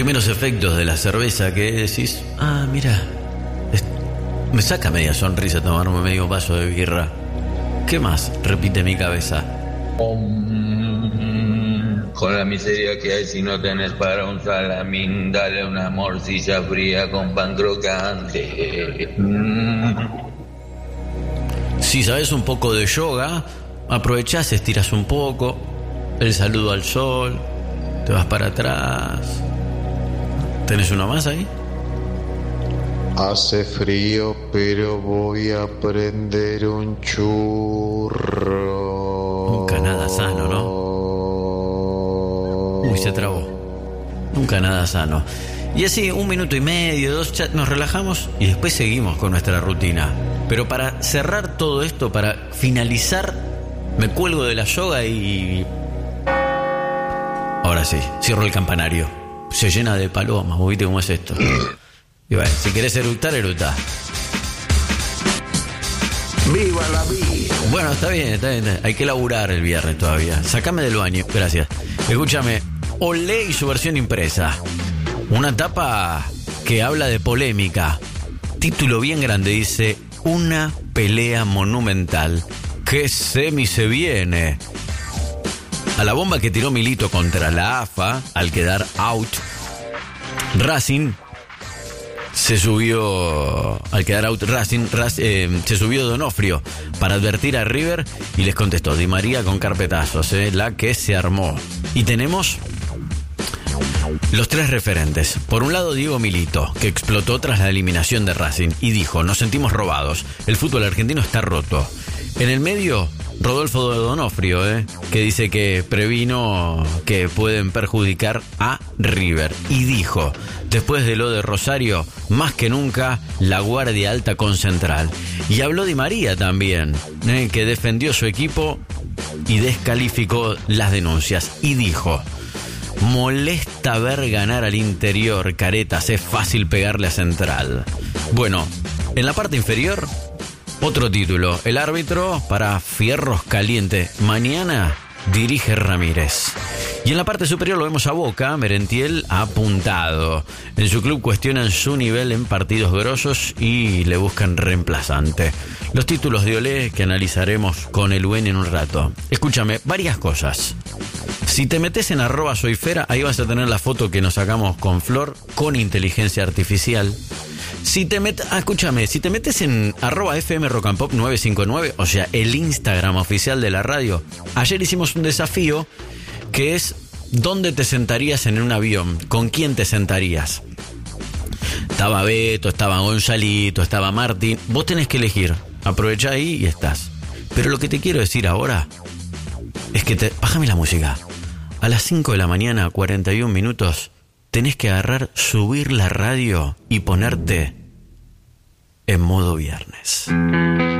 primeros efectos de la cerveza que decís, mira, me saca media sonrisa tomarme medio vaso de birra. ¿Qué más? Repite mi cabeza. Con la miseria que hay si no tenés para un salamín, dale una morcilla fría con pan crocante. Si sabes un poco de yoga, aprovechás, estiras un poco, el saludo al sol, te vas para atrás. ¿Tenés uno más ahí? Hace frío, pero voy a prender un churro. Nunca nada sano, ¿no? Uy, se trabó. Nunca nada sano. Y así, 1 minuto y medio, 2, nos relajamos y después seguimos con nuestra rutina. Pero para cerrar todo esto, para finalizar, me cuelgo de la yoga y... Ahora sí, cierro el campanario. Se llena de palomas, ¿vos viste cómo es esto? Y bueno, si querés eructar, eructá. ¡Viva la vida! Bueno, está bien. Hay que laburar el viernes todavía. Sácame del baño, gracias. Escúchame, Olé y su versión impresa. Una tapa que habla de polémica. Título bien grande, dice: una pelea monumental. ¿Qué semi se viene? A la bomba que tiró Milito contra la AFA, al quedar out, Racing se subió, al quedar out Racing, se subió Donofrio para advertir a River y les contestó Di María con carpetazos, la que se armó. Y tenemos los 3 referentes. Por un lado, Diego Milito, que explotó tras la eliminación de Racing y dijo: nos sentimos robados, el fútbol argentino está roto. En el medio, Rodolfo Donofrio, que dice que previno que pueden perjudicar a River. Y dijo: después de lo de Rosario, más que nunca, la guardia alta con Central. Y habló Di María también, que defendió su equipo y descalificó las denuncias. Y dijo: molesta ver ganar al Interior, caretas, es fácil pegarle a Central. Bueno, en la parte inferior, otro título: el árbitro para Fierros Caliente. Mañana dirige Ramírez. Y en la parte superior lo vemos a Boca. Merentiel apuntado. En su club cuestionan su nivel en partidos grosos y le buscan reemplazante. Los títulos de Olé que analizaremos con el buen en un rato. Escúchame, varias cosas. Si te metes en @soyfera, ahí vas a tener la foto que nos sacamos con Flor con inteligencia artificial. Escúchame, si te metes en @FM Rock and Pop 959, o sea, el Instagram oficial de la radio, ayer hicimos un desafío que es: ¿dónde te sentarías en un avión? ¿Con quién te sentarías? Estaba Beto, estaba Gonzalito, estaba Martín. Vos tenés que elegir. Aprovechá ahí y estás. Pero lo que te quiero decir ahora es que bájame la música. A las 5 de la mañana, 41 minutos, tenés que agarrar, subir la radio y ponerte en modo viernes.